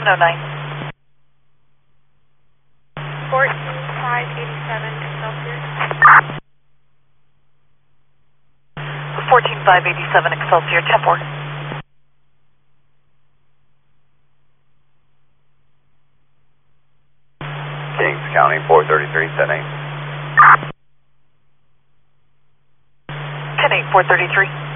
709. 14587 Excelsior. 14587 Excelsior, 10-4. Kings County, 433, 10-8. 10-8, 433.